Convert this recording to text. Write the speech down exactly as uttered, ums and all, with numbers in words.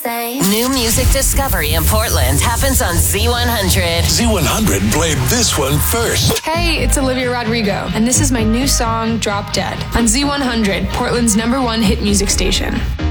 say. New music discovery in Portland happens on Z one hundred. Z one hundred played this one first. Hey, it's Olivia Rodrigo, and this is my new song, Drop Dead, on Z one hundred, Portland's number one hit music station.